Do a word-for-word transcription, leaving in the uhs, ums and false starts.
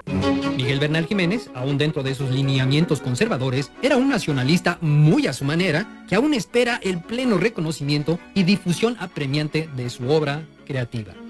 Miguel Bernal Jiménez, aún dentro de sus lineamientos conservadores, era un nacionalista muy a su manera, que aún espera el pleno reconocimiento y difusión apremiante de su obra creativa.